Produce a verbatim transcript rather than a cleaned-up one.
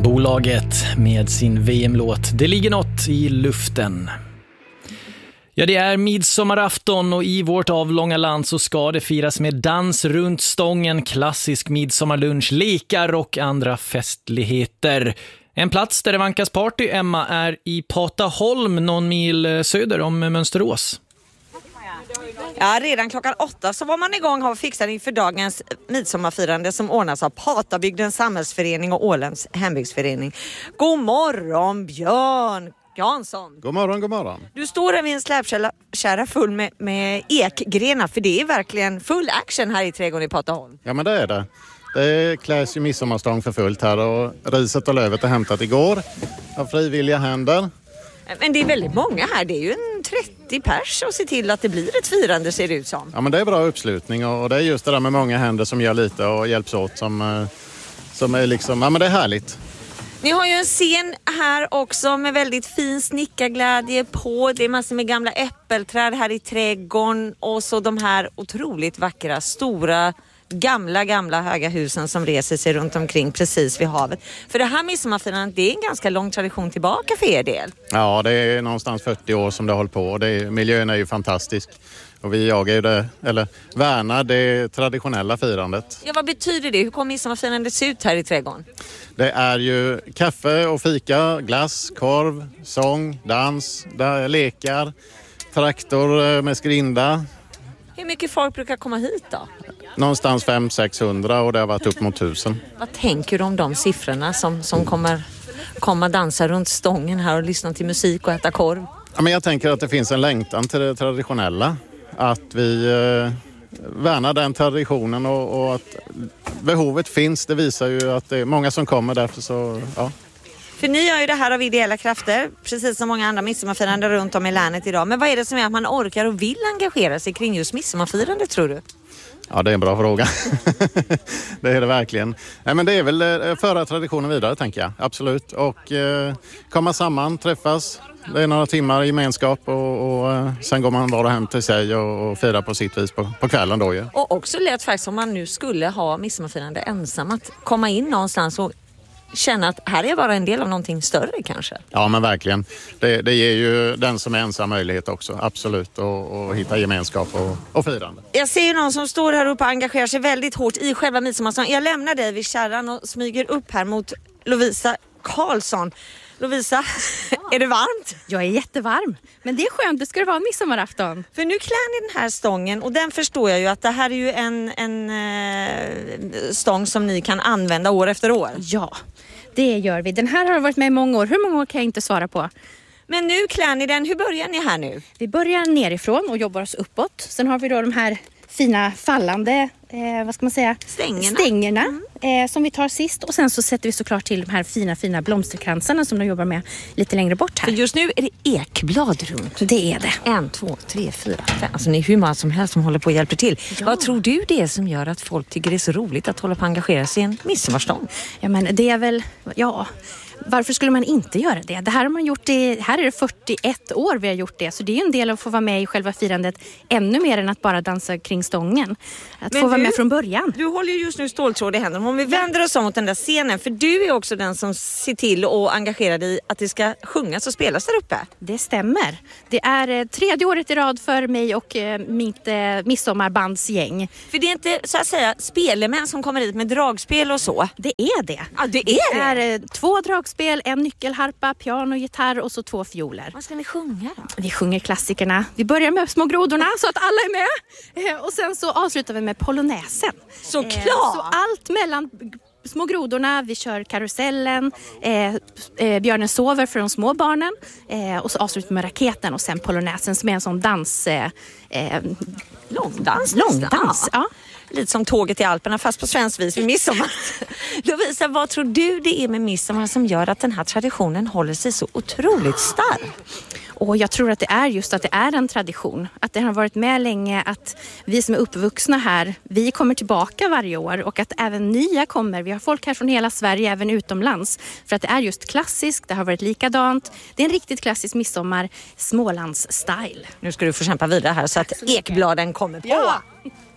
Bolaget med sin V M-låt Det ligger något i luften. Ja, det är midsommarafton och i vårt avlånga land så ska det firas med dans runt stången, klassisk midsommarlunch, lekar och andra festligheter. En plats där det vankas party, Emma, är i Pataholm, någon mil söder om Mönsterås. Ja, redan klockan åtta så var man igång och fixade inför dagens midsommarfirande som ordnas av Patabygdens samhällsförening och Ålens hembygdsförening. God morgon, Björn Jansson. God morgon, god morgon. Du står här vid en släpkärra full med, med ekgrenar, för det är verkligen full action här i trädgården i Pataholm. Ja, men det är det. Det kläs ju midsommarstång för fullt här och riset och lövet är hämtat igår av frivilliga händer. Men det är väldigt många här, det är ju en trettio pers och se till att det blir ett firande, ser det ut som. Ja, men det är bra uppslutning och det är just det där med många händer som gör lite och hjälps åt som, som är liksom, ja men det är härligt. Ni har ju en scen här också med väldigt fin snickarglädje på. Det är massor med gamla äppelträd här i trädgården och så de här otroligt vackra, stora, gamla, gamla höga husen som reser sig runt omkring precis vid havet. För det här midsommarfirandet, det är en ganska lång tradition tillbaka för er del. Ja, det är någonstans fyrtio år som det har hållit på och det är, miljön är ju fantastisk. Och vi jagar ju det, eller värnar det traditionella firandet. Ja, vad betyder det? Hur kommer midsommarfirandet se ut här i trädgården? Det är ju kaffe och fika, glass, korv, sång, dans, där lekar, traktor med skrinda. Hur mycket folk brukar komma hit då? Någonstans fem till sexhundra och det har varit upp mot tusen. Vad tänker du om de siffrorna som, som kommer komma dansa runt stången här och lyssna till musik och äta korv? Ja, men jag tänker att det finns en längtan till det traditionella. Att vi eh, värnar den traditionen och, och att behovet finns. Det visar ju att det är många som kommer därför så, ja. För ni gör ju det här av ideella krafter, precis som många andra midsommarfirande runt om i länet idag. Men vad är det som gör att man orkar och vill engagera sig kring just midsommarfirande, tror du? Ja, det är en bra fråga. Det är det verkligen. Nej, men det är väl eh, föra traditionen vidare, tänker jag. Absolut. Och eh, komma samman, träffas. Det är några timmar gemenskap och, och eh, sen går man bara hem till sig och, och firar på sitt vis på, på kvällen då ju. Och också lätt faktiskt om man nu skulle ha midsommarfirande ensam att komma in någonstans och känna att här är bara en del av någonting större kanske. Ja, men verkligen. Det, det ger ju den som är ensam möjlighet också, absolut, och, och hitta gemenskap och, och firande. Jag ser ju någon som står här uppe och engagerar sig väldigt hårt i själva midsommarstången. Jag lämnar dig vid kärran och smyger upp här mot Lovisa Karlsson. Lovisa, ja. Är det varmt? Jag är jättevarm, men det är skönt, det ska det vara en midsommarafton. För nu klär ni den här stången och den förstår jag ju att det här är ju en, en eh, stång som ni kan använda år efter år. Ja, det gör vi. Den här har varit med i många år. Hur många år kan jag inte svara på. Men nu klär ni den, hur börjar ni här nu? Vi börjar nerifrån och jobbar oss uppåt. Sen har vi då de här fina fallande eh, vad ska man säga? Stängerna, Stängerna mm. eh, som vi tar sist. Och sen så sätter vi såklart till de här fina fina blomsterkransarna som de jobbar med lite längre bort här. För just nu är det ekblad runt. Det är det. En, två, tre, fyra, fem. Alltså ni är hur många som helst som håller på och hjälper till. Ja. Vad tror du det är som gör att folk tycker det är så roligt att hålla på och engagera sig i en midsommarstång? Ja, men det är väl, ja... Varför skulle man inte göra det? Det här har man gjort i, här är det fyrtioett år vi har gjort det. Så det är ju en del av att få vara med i själva firandet ännu mer än att bara dansa kring stången. Att Men få vara du, med från början. Du håller ju just nu ståltråd i händerna. Om vi vänder oss om mot den där scenen. För du är också den som ser till och engagerar dig i att det ska sjungas och spelas där uppe. Det stämmer. Det är eh, tredje året i rad för mig och eh, mitt eh, midsommarbandsgäng. För det är inte så att säga spelemän som kommer hit med dragspel och så. Det är det. Ja, det är det. Det är eh, två dragspel. En nyckelharpa, piano, gitarr och så två fioler. Vad ska ni sjunga då? Vi sjunger klassikerna. Vi börjar med Små grodorna så att alla är med. Och sen så avslutar vi med polonäsen. Såklart! Så allt mellan Små grodorna, vi kör karusellen, eh, eh, Björnen sover för de små barnen. Eh, och så avslutar vi med raketen och sen polonäsen som är en sån dans... Eh, eh, långdans. Långdans, ja. Lite som tåget i Alperna fast på svensk vis vid midsommar. Lovisa, vad tror du det är med midsommar som gör att den här traditionen håller sig så otroligt stark? Och jag tror att det är just att det är en tradition. Att det har varit med länge, att vi som är uppvuxna här, vi kommer tillbaka varje år. Och att även nya kommer. Vi har folk här från hela Sverige, även utomlands. För att det är just klassiskt, det har varit likadant. Det är en riktigt klassisk midsommar, Smålands-style. Nu ska du få kämpa vidare här så att ekbladen kommer på. Ja.